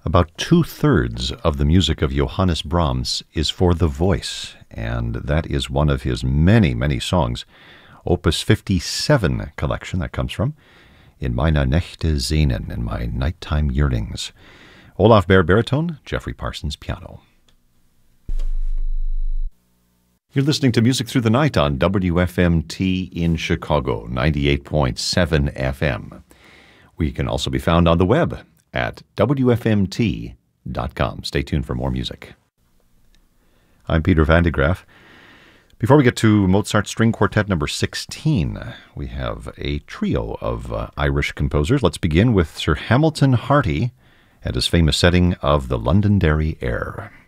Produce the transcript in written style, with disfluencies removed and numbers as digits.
About 2/3 of the music of Johannes Brahms is for the voice, and that is one of his many, many songs. Opus 57 collection that comes from In meine Nächte sehnen, in my nighttime yearnings. Olaf Baer baritone, Jeffrey Parsons piano. You're listening to Music Through the Night on WFMT in Chicago, 98.7 FM. We can also be found on the web at WFMT.com. Stay tuned for more music. I'm Peter Van de Graaf. Before we get to Mozart String Quartet number 16, we have a trio of Irish composers. Let's begin with Sir Hamilton Harty and his famous setting of the Londonderry Air.